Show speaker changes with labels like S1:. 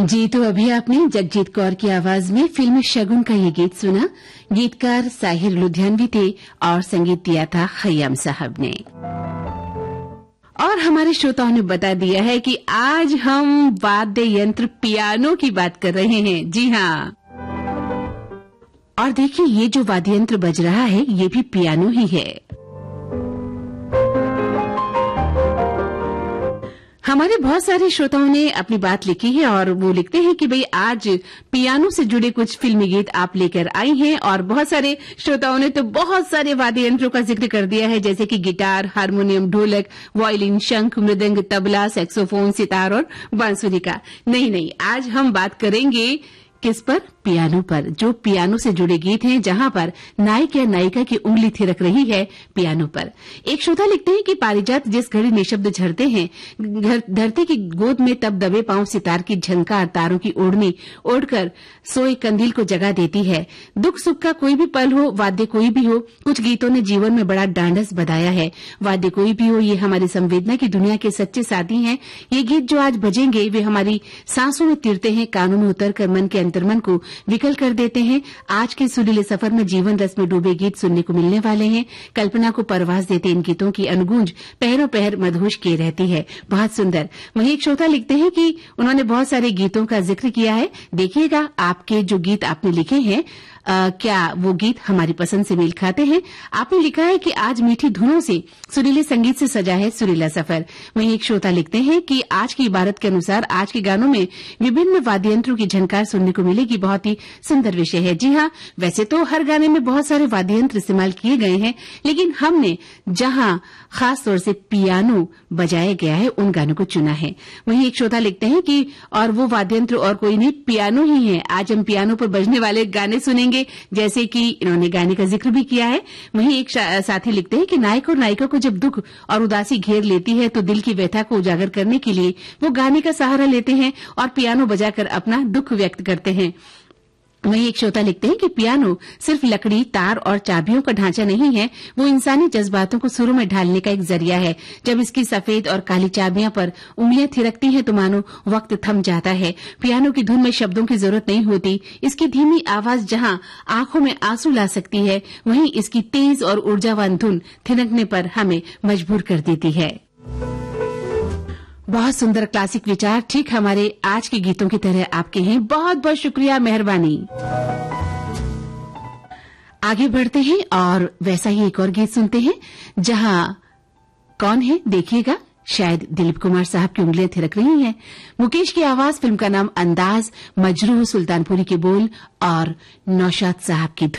S1: जी, तो अभी आपने जगजीत कौर की आवाज में फिल्म शगुन का ये गीत सुना। गीतकार साहिर लुधियानवी थे और संगीत दिया था खय्याम साहब ने। और हमारे श्रोताओं ने बता दिया है कि आज हम वाद्य यंत्र पियानो की बात कर रहे हैं। जी हाँ, और देखिए ये जो वाद्य यंत्र बज रहा है ये भी पियानो ही है। हमारे बहुत सारे श्रोताओं ने अपनी बात लिखी है और वो लिखते हैं कि भाई आज पियानो से जुड़े कुछ फिल्मी गीत आप लेकर आई हैं। और बहुत सारे श्रोताओं ने तो बहुत सारे वाद्य यंत्रों का जिक्र कर दिया है, जैसे कि गिटार, हारमोनियम, ढोलक, वायलिन, शंख, मृदंग, तबला, सैक्सोफोन, सितार और बांसुरी का। नहीं, आज हम बात करेंगे किस पर? पियानो पर। जो पियानो से जुड़े गीत हैं, जहां पर नायक या नायिका की उंगली थिरक रही है पियानो पर। एक श्रोता लिखते हैं कि पारिजात जिस घड़ी निशब्द झरते हैं, धरती की गोद में तब दबे पांव सितार की झनकार तारों की ओढ़नी ओढ़कर सोए कंदील को जगा देती है। दुख सुख का कोई भी पल हो, वाद्य कोई भी हो, कुछ गीतों ने जीवन में बड़ा डांडस बधाया है। वाद्य कोई भी हो, ये हमारी संवेदना की दुनिया के सच्चे साथी हैं। ये गीत जो आज बजेंगे वे हमारी सांसों में तिरते हैं, कानों में उतरकर मन के अंतर्मन को विकल कर देते हैं। आज के सुरीले सफर में जीवन रस में डूबे गीत सुनने को मिलने वाले हैं। कल्पना को परवास देते इन गीतों की अनुगूंज पहरों पहर मदहोश किए रहती है। बहुत सुंदर। वहीं एक श्रोता लिखते हैं कि उन्होंने बहुत सारे गीतों का जिक्र किया है। देखिएगा आपके जो गीत आपने लिखे हैं क्या वो गीत हमारी पसंद से मेल खाते हैं। आपने लिखा है कि आज मीठी धुनों से सुरीले संगीत से सजा है सुरीला सफर। वहीं एक श्रोता लिखते हैं कि आज की इबारत के अनुसार आज के गानों में विभिन्न वाद्य यंत्रों की झनकार सुनने को मिलेगी। बहुत ही सुंदर विषय है। जी हाँ, वैसे तो हर गाने में बहुत सारे वाद्य यंत्र इस्तेमाल किए गए हैं, लेकिन हमने जहां खास तौर से पियानो बजाया गया है उन गानों को चुना है। वहीं एक श्रोता लिखते हैं कि और वो वाद्य यंत्र और कोई नहीं, पियानो ही है। आज हम पियानो पर बजने वाले गाने सुनेंगे, जैसे कि इन्होंने गाने का जिक्र भी किया है। वहीं एक साथी लिखते हैं कि नायक और नायिका को जब दुख और उदासी घेर लेती है तो दिल की व्यथा को उजागर करने के लिए वो गाने का सहारा लेते हैं और पियानो बजाकर अपना दुख व्यक्त करते हैं। वहीं एक श्रोता लिखते हैं कि पियानो सिर्फ लकड़ी, तार और चाबियों का ढांचा नहीं है, वो इंसानी जज्बातों को सुरों में ढालने का एक जरिया है। जब इसकी सफेद और काली चाबियां पर उंगलियां थिरकती हैं तो मानो वक्त थम जाता है। पियानो की धुन में शब्दों की जरूरत नहीं होती। इसकी धीमी आवाज जहां आंखों में आंसू ला सकती है, वहीं इसकी तेज और ऊर्जावान धुन थिरकने पर हमें मजबूर कर देती है। बहुत सुंदर क्लासिक विचार ठीक हमारे आज के गीतों की तरह आपके हैं। बहुत बहुत शुक्रिया, मेहरबानी। आगे बढ़ते हैं और वैसा ही एक और गीत सुनते हैं, जहां कौन है देखिएगा, शायद दिलीप कुमार साहब की उंगलियां थिरक रही हैं। मुकेश की आवाज, फिल्म का नाम अंदाज, मजरूह सुल्तानपुरी के बोल और नौशाद साहब की धुन।